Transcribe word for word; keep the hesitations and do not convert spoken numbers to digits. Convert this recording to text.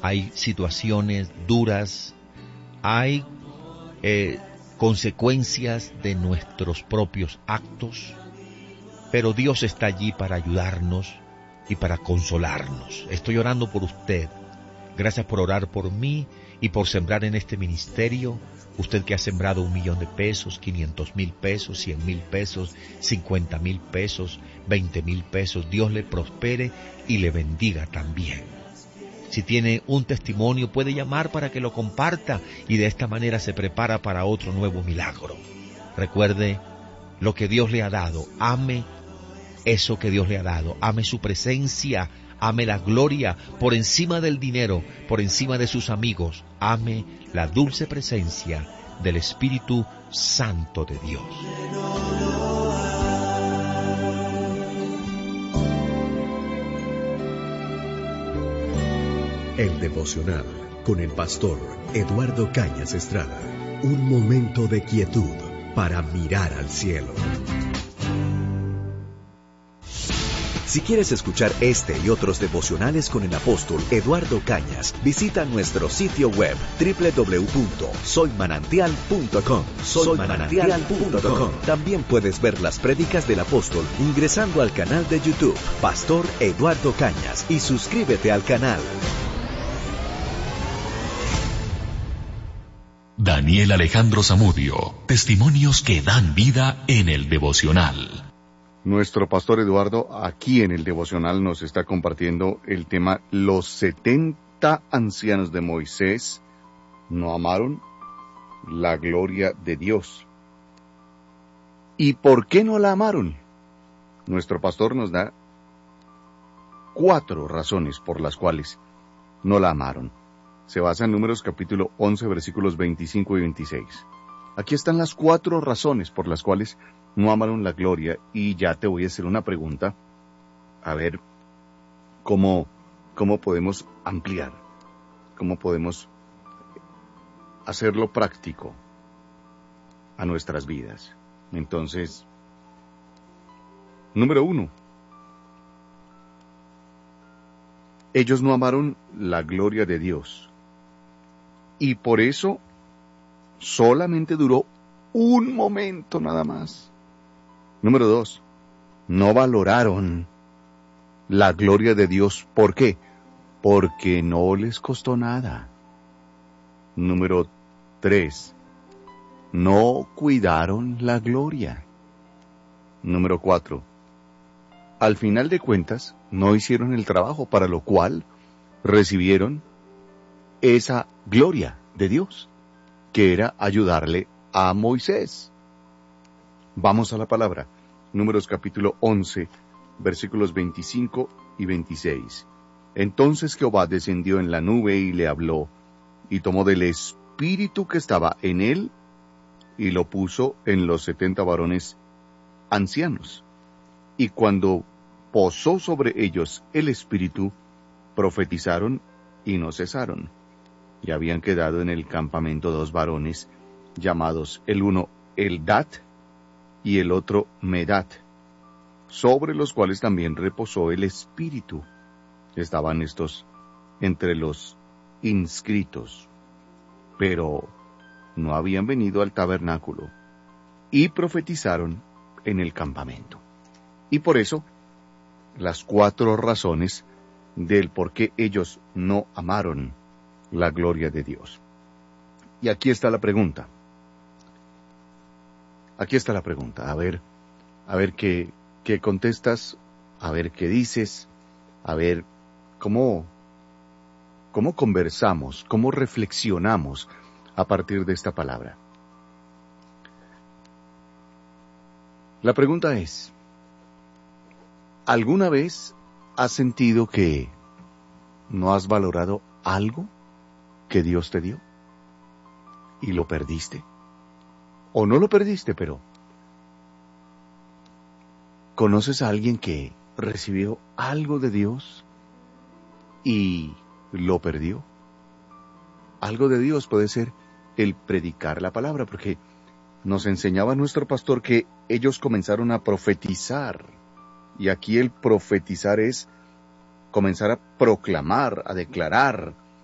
hay situaciones duras, hay eh, consecuencias de nuestros propios actos, pero Dios está allí para ayudarnos y para consolarnos. Estoy orando por usted. Gracias por orar por mí y por sembrar en este ministerio. Usted que ha sembrado un millón de pesos, quinientos mil pesos, cien mil pesos, cincuenta mil pesos, veinte mil pesos. Dios le prospere y le bendiga también. Si tiene un testimonio, puede llamar para que lo comparta y de esta manera se prepara para otro nuevo milagro. Recuerde lo que Dios le ha dado. Ame eso que Dios le ha dado. Ame su presencia. Ame la gloria por encima del dinero, por encima de sus amigos. Ame la dulce presencia del Espíritu Santo de Dios. El devocional con el pastor Eduardo Cañas Estrada. Un momento de quietud para mirar al cielo. Si quieres escuchar este y otros devocionales con el apóstol Eduardo Cañas, visita nuestro sitio web doble u doble u doble u punto soy manantial punto com. soy manantial punto com. También puedes ver las prédicas del apóstol ingresando al canal de YouTube Pastor Eduardo Cañas y suscríbete al canal. Daniel Alejandro Zamudio, testimonios que dan vida en el devocional. Nuestro pastor Eduardo aquí en el devocional nos está compartiendo el tema Los setenta ancianos de Moisés no amaron la gloria de Dios. ¿Y por qué no la amaron? Nuestro pastor nos da cuatro razones por las cuales no la amaron. Se basa en Números capítulo once versículos veinticinco y veintiséis. Aquí están las cuatro razones por las cuales no amaron la gloria, y ya te voy a hacer una pregunta, a ver cómo, cómo podemos ampliar, cómo podemos hacerlo práctico a nuestras vidas. Entonces, número uno, ellos no amaron la gloria de Dios, y por eso solamente duró un momento nada más. Número dos, no valoraron la gloria de Dios. ¿Por qué? Porque no les costó nada. Número tres, no cuidaron la gloria. Número cuatro, al final de cuentas, no hicieron el trabajo para lo cual recibieron esa gloria de Dios, que era ayudarle a Moisés. Vamos a la palabra. Números capítulo once, versículos veinticinco y veintiséis. Entonces Jehová descendió en la nube y le habló, y tomó del espíritu que estaba en él, y lo puso en los setenta varones ancianos. Y cuando posó sobre ellos el espíritu, profetizaron y no cesaron. Y habían quedado en el campamento dos varones, llamados el uno Eldad, y el otro Medad, sobre los cuales también reposó el Espíritu. Estaban estos entre los inscritos, pero no habían venido al tabernáculo, y profetizaron en el campamento. Y por eso, las cuatro razones del por qué ellos no amaron la gloria de Dios. Y aquí está la pregunta. Aquí está la pregunta, a ver, a ver qué, qué contestas, a ver qué dices, a ver cómo, cómo conversamos, cómo reflexionamos a partir de esta palabra. La pregunta es, ¿alguna vez has sentido que no has valorado algo que Dios te dio y lo perdiste? O no lo perdiste, pero ¿conoces a alguien que recibió algo de Dios y lo perdió? Algo de Dios puede ser el predicar la palabra, porque nos enseñaba nuestro pastor que ellos comenzaron a profetizar. Y aquí el profetizar es comenzar a proclamar, a declarar